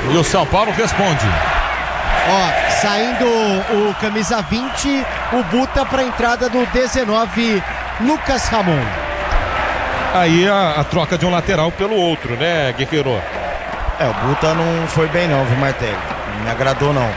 E o São Paulo responde. Ó, saindo o camisa 20, o Buta para a entrada do 19, Lucas Ramon. Aí a troca de um lateral pelo outro, né, Guerreiro? O Buta não foi bem não, viu, Martelli? Não me agradou não.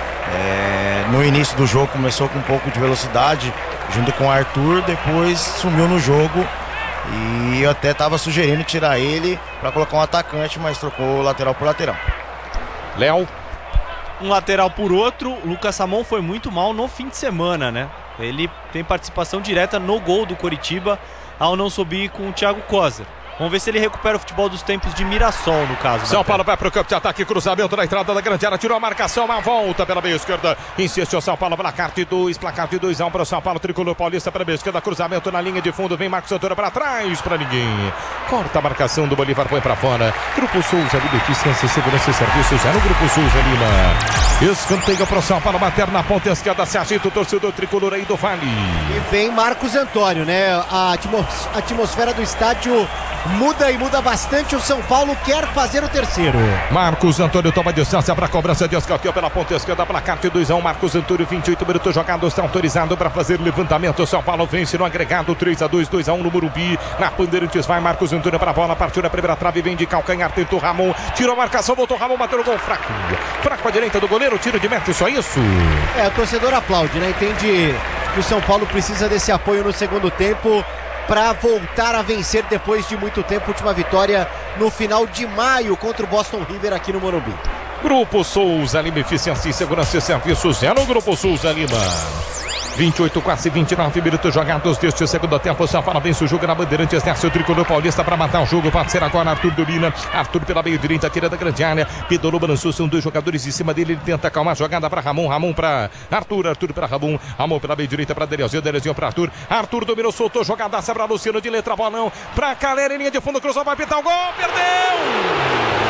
No início do jogo começou com um pouco de velocidade, junto com o Arthur, depois sumiu no jogo. E eu até tava sugerindo tirar ele para colocar um atacante, mas trocou lateral por lateral. Léo. Um lateral por outro, o Lucas Ramon foi muito mal no fim de semana, né? Ele tem participação direta no gol do Coritiba ao não subir com o Thiago Coser. Vamos ver se ele recupera o futebol dos tempos de Mirassol, no caso. São Paulo vai para o campo de ataque, cruzamento na entrada da grande área, tirou a marcação, uma volta pela meia esquerda, insiste o São Paulo, placar de 2-1 para o São Paulo, tricolor paulista pela meia esquerda, cruzamento na linha de fundo, vem Marcos Antônio para trás, para ninguém, corta a marcação do Bolívar, põe para fora, Grupo Souza, Eficiência, Segurança e Serviços, no Grupo Souza, Lima, escanteio para o São Paulo, bater na ponta esquerda, se agita o torcedor tricolor aí do Vale. E vem Marcos Antônio, né? A atmosfera do estádio muda e muda bastante. O São Paulo quer fazer o terceiro. Marcos Antônio toma distância para a cobrança de escanteio pela ponta esquerda, placar de 2-1. Marcos Antônio, 28 minutos jogados, está autorizado para fazer levantamento. O São Paulo vence no agregado 3-2, 2-1 no Morumbi. Na Bandeirantes vai Marcos Antônio para a bola, partiu na primeira trave, vem de calcanhar, tentou Ramon, tirou a marcação, voltou Ramon, bateu no gol fraco. Fraco à direita do goleiro, tiro de meta, só isso. O torcedor aplaude, né? Entende que o São Paulo precisa desse apoio no segundo tempo para voltar a vencer depois de muito tempo. Última vitória no final de maio contra o Boston River aqui no Morumbi. Grupo Souza Lima, Eficiência e Segurança e Serviços, no Grupo Souza Lima. 28, quase 29 minutos jogados deste segundo tempo. O São Paulo vence o jogo na Bandeirantes, desce o tricolor paulista para matar o jogo. Pode ser agora Arthur domina. Arthur pela meia direita, tira da grande área. Pedalou, balançou, são dois jogadores em cima dele. Ele tenta acalmar a jogada para Ramon. Ramon para Arthur. Arthur para Ramon. Ramon pela meia direita para Delezinho. Delezinho para Arthur. Arthur dominou, soltou, jogadaça para Luciano de letra, bolão para Caleri, linha de fundo, cruzou, vai pintar o gol. Perdeu!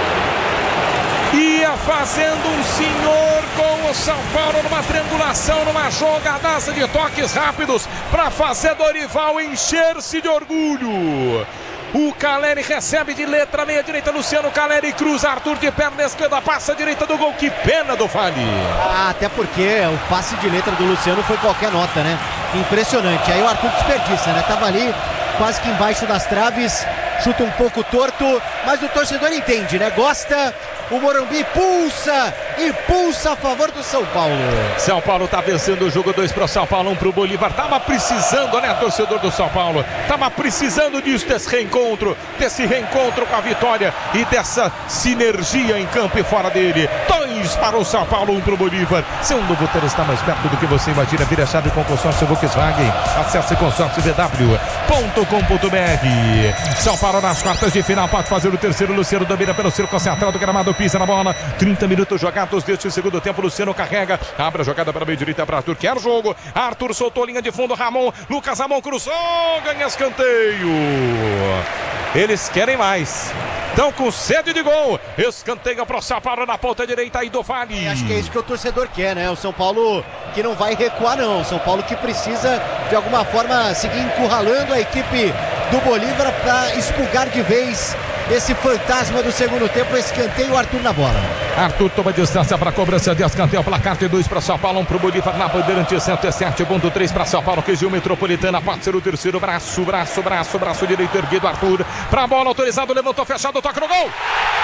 Ia fazendo um senhor com o São Paulo numa triangulação, numa jogadaça de toques rápidos para fazer Dorival encher-se de orgulho. O Caleri recebe de letra, meia direita, Luciano Caleri cruza, Arthur de perna esquerda, passa a direita do gol, que pena do Vale. Até porque o passe de letra do Luciano foi qualquer nota, né? Impressionante, aí o Arthur desperdiça, né? Tava ali quase que embaixo das traves, chuta um pouco torto, mas o torcedor entende, né? Gosta. O Morumbi pulsa e pulsa a favor do São Paulo. São Paulo tá vencendo o jogo, 2 para o São Paulo, 1 para o Bolívar. Tava precisando, né, torcedor do São Paulo? Tava precisando disso, desse reencontro com a vitória e dessa sinergia em campo e fora dele. 2 para o São Paulo, 1 para o Bolívar. Seu novo ter está mais perto do que você imagina. Vira a chave com o consórcio Volkswagen. Acesse consórciovw.com.br. São Paulo nas quartas de final, pode fazer o terceiro. Luciano domina pelo círculo central do gramado, pisa na bola. 30 minutos jogados deste segundo tempo. Luciano carrega, abre a jogada para a meia direita para Arthur, quer jogo. Arthur soltou linha de fundo, Ramon, Lucas Ramon cruzou, ganha escanteio. Eles querem mais. Estão com sede de gol. Escanteio para o São Paulo na ponta direita aí do Vale. Acho que é isso que o torcedor quer, né? O São Paulo que não vai recuar, não. O São Paulo que precisa, de alguma forma, seguir encurralando a equipe do Bolívar para expurgar de vez esse fantasma do segundo tempo. Escanteio, o Arthur na bola. Arthur toma distância para a cobrança de escanteio. Placar de 2 para São Paulo, 1 para o Bolívar na Bandeirantes, 107.3 para São Paulo, região metropolitana. Pode ser o terceiro, braço direito erguido. Arthur para a bola, autorizado, levantou, fechado, toca no gol.